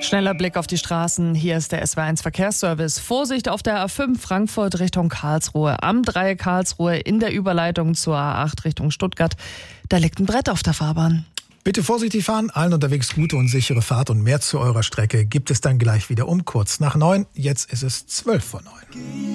Schneller Blick auf die Straßen. Hier ist der SW1 Verkehrsservice. Vorsicht auf der A5 Frankfurt Richtung Karlsruhe. Am Dreieck Karlsruhe in der Überleitung zur A8 Richtung Stuttgart. Da liegt ein Brett auf der Fahrbahn. Bitte vorsichtig fahren, allen unterwegs gute und sichere Fahrt und mehr zu eurer Strecke gibt es dann gleich wieder um kurz nach 9. Jetzt ist es 8:40.